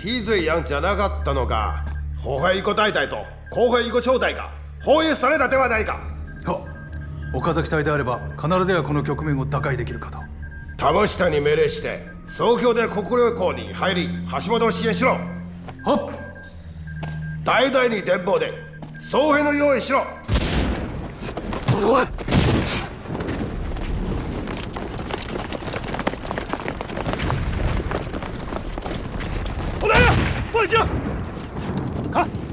ひどいやんじゃなかったのか。歩兵五大隊と後兵五長隊が放映されたではないか。 岡崎隊であれば必ずやこの局面を打開できるかと。 田下に命令して総協で国領港に入り橋本を支援しろ。 はっ。 代々に電報で総兵の用意しろ。 我来了，报警！看。